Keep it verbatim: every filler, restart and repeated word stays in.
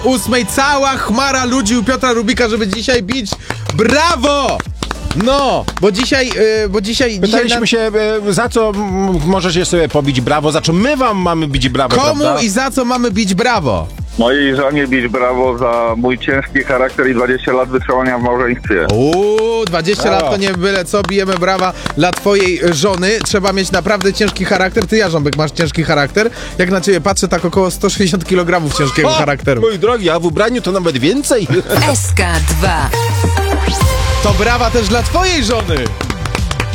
ósmej cała chmara ludzi u Piotra Rubika, żeby dzisiaj bić brawo! No, bo dzisiaj, yy, bo dzisiaj... Pytaliśmy dzisiaj na... się, yy, za co m- możecie sobie pobić brawo, za co my wam mamy bić brawo, Komu prawda? i za co mamy bić brawo? Mojej żonie bić brawo za mój ciężki charakter i dwadzieścia lat wytrwania w małżeństwie. Uuu, dwadzieścia Brawo. lat to nie byle co, bijemy brawa dla twojej żony. Trzeba mieć naprawdę ciężki charakter. Ty, Jarząbek, masz ciężki charakter. Jak na ciebie patrzę, tak około sto sześćdziesiąt kilogramów ciężkiego O, charakteru. mój drogi, a w ubraniu to nawet więcej. S K dwa. To brawa też dla twojej żony!